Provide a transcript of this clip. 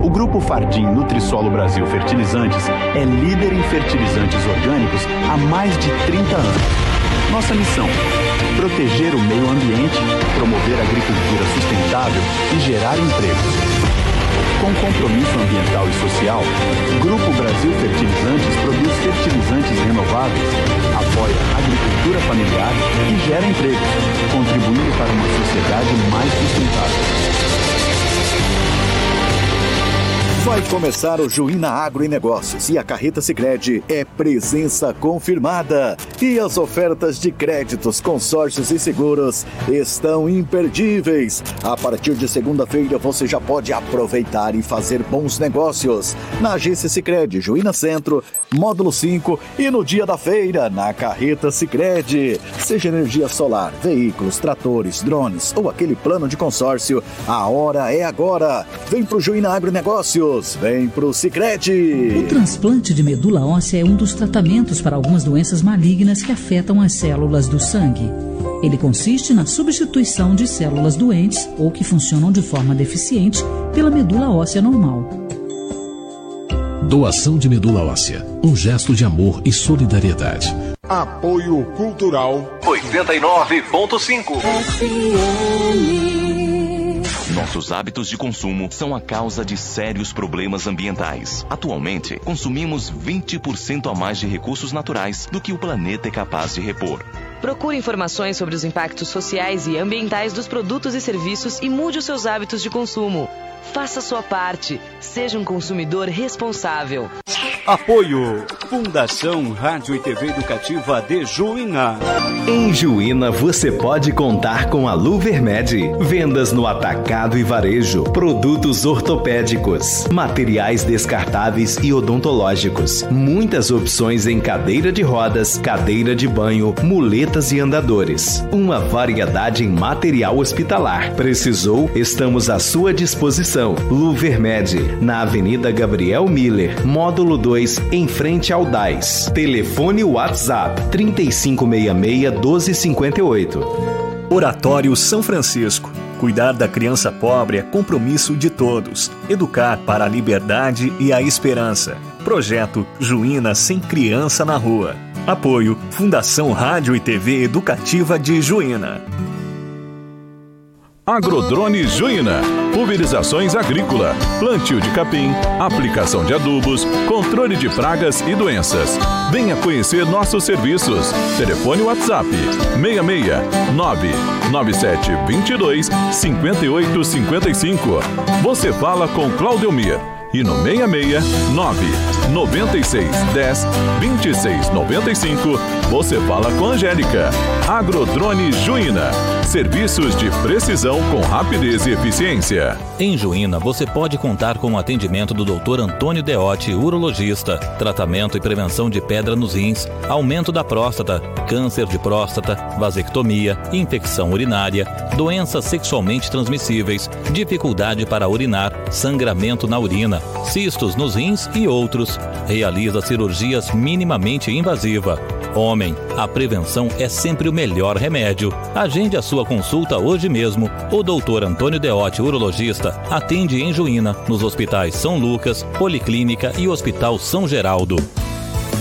O Grupo Fardim Nutrisolo Brasil Fertilizantes é líder em fertilizantes orgânicos há mais de 30 anos. Nossa missão: proteger o meio ambiente, promover a agricultura sustentável e gerar empregos. Com compromisso ambiental e social, o Grupo Brasil Fertilizantes produz fertilizantes renováveis, apoia a agricultura familiar e gera empregos, contribuindo para uma sociedade mais sustentável. Vai começar o Juína Agro e Negócios e a Carreta Sicredi é presença confirmada. E as ofertas de créditos, consórcios e seguros estão imperdíveis. A partir de segunda-feira você já pode aproveitar e fazer bons negócios na Agência Sicredi, Juína Centro, Módulo 5 e no dia da feira, na Carreta Sicredi. Seja energia solar, veículos, tratores, drones ou aquele plano de consórcio, a hora é agora. Vem pro Juína Agro e Negócios. Vem pro Sicredi. O transplante de medula óssea é um dos tratamentos para algumas doenças malignas que afetam as células do sangue. Ele consiste na substituição de células doentes ou que funcionam de forma deficiente pela medula óssea normal. Doação de medula óssea, um gesto de amor e solidariedade. Apoio Cultural 89.5. Nossos hábitos de consumo são a causa de sérios problemas ambientais. Atualmente, consumimos 20% a mais de recursos naturais do que o planeta é capaz de repor. Procure informações sobre os impactos sociais e ambientais dos produtos e serviços e mude os seus hábitos de consumo. Faça a sua parte. Seja um consumidor responsável. Apoio Fundação Rádio e TV Educativa de Juína. Em Juína você pode contar com a Luvermed. Vendas no atacado e varejo, produtos ortopédicos, materiais descartáveis e odontológicos. Muitas opções em cadeira de rodas, cadeira de banho, muletas e andadores. Uma variedade em material hospitalar. Precisou? Estamos à sua disposição. Luvermed, na Avenida Gabriel Miller, Módulo 2, em frente ao DAIS. Telefone WhatsApp 3566-1258. Oratório São Francisco. Cuidar da criança pobre é compromisso de todos. Educar para a liberdade e a esperança. Projeto Juína Sem Criança na Rua. Apoio Fundação Rádio e TV Educativa de Juína. Agrodrone Juína. Pulverizações agrícola, plantio de capim, aplicação de adubos, controle de pragas e doenças. Venha conhecer nossos serviços. Telefone WhatsApp 669-9722-5855. Você fala com Claudelmir. E no 669-9610-2695 você fala com Angélica. Agrodrone Juína. Serviços de precisão com rapidez e eficiência. Em Juína você pode contar com o atendimento do Dr. Antônio Deotti, urologista, tratamento e prevenção de pedra nos rins, aumento da próstata, câncer de próstata, vasectomia, infecção urinária, doenças sexualmente transmissíveis, dificuldade para urinar, sangramento na urina, cistos nos rins e outros. Realiza cirurgias minimamente invasiva. Homem, a prevenção é sempre o melhor remédio. Agende a sua consulta hoje mesmo. O Dr. Antônio Deotti, urologista, atende em Juína, nos hospitais São Lucas, Policlínica e Hospital São Geraldo.